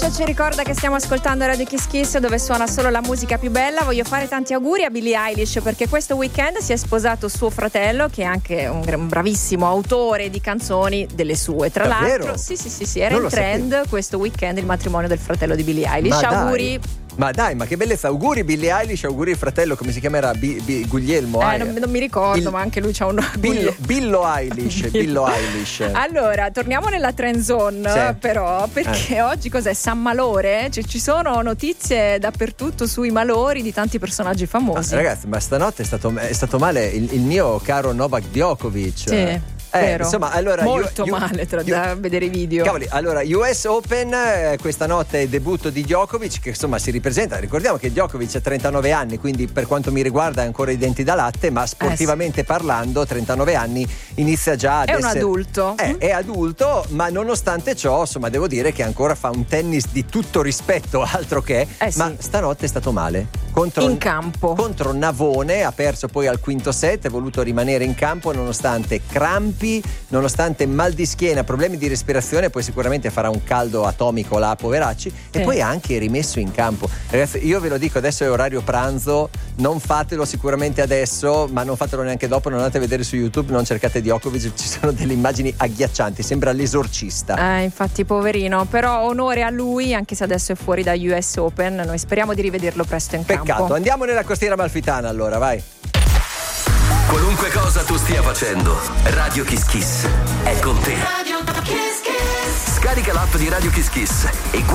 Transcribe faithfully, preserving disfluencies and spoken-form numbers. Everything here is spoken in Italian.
Ci ricorda che stiamo ascoltando Radio Kiss Kiss, dove suona solo la musica più bella. Voglio fare tanti auguri a Billie Eilish, perché questo weekend si è sposato suo fratello, che è anche un bravissimo autore di canzoni delle sue. Tra Davvero? l'altro, sì, sì, sì, sì, era Non in lo trend sapevo. questo weekend il matrimonio del fratello di Billie Eilish. Ma Auguri. dai. Ma dai, ma che bellezza, auguri Billie Eilish, auguri il fratello, come si chiamerà? Bi, Bi, Guglielmo? Eh, non, non mi ricordo, Bil- ma anche lui c'ha un Billo, Billo Eilish, Billo Eilish. Allora, torniamo nella trend zone, Sì. però, perché Eh. oggi cos'è? San Malore? Cioè, ci sono notizie dappertutto sui malori di tanti personaggi famosi. Ah, ragazzi, ma stanotte è stato, è stato male il, il mio caro Novak Djokovic. Sì. Eh, Vero. insomma, allora molto io- io- male tra, io- da vedere i video. Cavoli, allora U S Open, eh, questa notte è il debutto di Djokovic, che insomma si ripresenta. Ricordiamo che Djokovic ha trentanove anni, quindi per quanto mi riguarda è ancora i denti da latte, ma sportivamente Eh, sì. parlando, trentanove anni inizia già ad È un essere adulto. Eh, è adulto, ma nonostante ciò, insomma, devo dire che ancora fa un tennis di tutto rispetto, altro che. Eh, sì. Ma stanotte è stato male. Contro, In campo. Contro Navone, ha perso poi al quinto set, è voluto rimanere in campo nonostante crampi, nonostante mal di schiena, problemi di respirazione, poi sicuramente farà un caldo atomico là, poveracci, Sì. e poi ha anche rimesso in campo. Ragazzi, io ve lo dico, adesso è orario pranzo, non fatelo sicuramente adesso, ma non fatelo neanche dopo, non andate a vedere su YouTube, non cercate Djokovic, ci sono delle immagini agghiaccianti, sembra l'esorcista. Eh, infatti, poverino. Però onore a lui, anche se adesso è fuori da U S Open. Noi speriamo di rivederlo presto in campo. Peccato, andiamo nella costiera amalfitana allora, vai. Qualunque cosa tu stia facendo, Radio Kiss Kiss è con te. Scarica l'app di Radio Kiss Kiss e